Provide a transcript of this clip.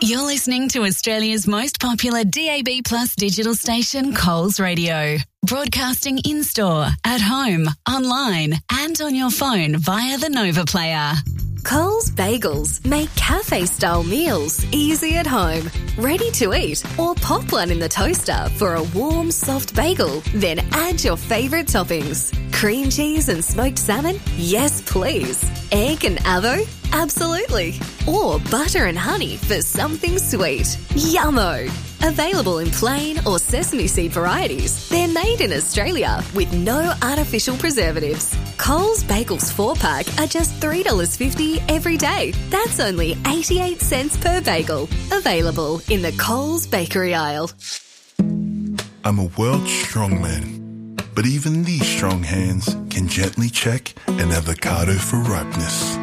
You're listening to Australia's most popular DAB Plus digital station, Coles Radio. Broadcasting in-store, at home, online and on your phone via the Nova Player. Coles Bagels make cafe-style meals easy at home, ready to eat, or pop one in the toaster for a warm, soft bagel. Then add your favourite toppings. Cream cheese and smoked salmon? Yes, please. Egg and avo? Absolutely. Or butter and honey for something sweet. Yummo! Available in plain or sesame seed varieties. They're made in Australia with no artificial preservatives. Coles Bagels 4-pack are just $3.50 every day. That's only 88 cents per bagel. Available in the Coles bakery aisle. I'm a world strongman, but even these strong hands can gently check an avocado for ripeness.